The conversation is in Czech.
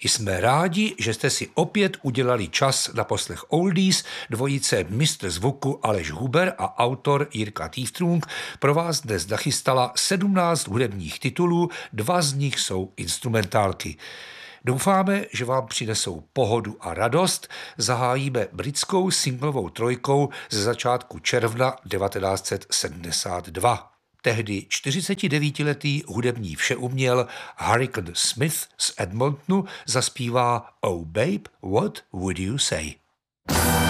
Jsme rádi, že jste si opět udělali čas na poslech Oldies. Dvojice mistr zvuku Aleš Huber a autor Jirka Týftrung pro vás dnes nachystala 17 hudebních titulů, 2 z nich jsou instrumentálky. Doufáme, že vám přinesou pohodu a radost. Zahájíme britskou singlovou trojkou ze začátku června 1972. Tehdy 49letý hudební všeuměl Hurricane Smith z Edmontonu zaspívá Oh Babe, What Would You Say?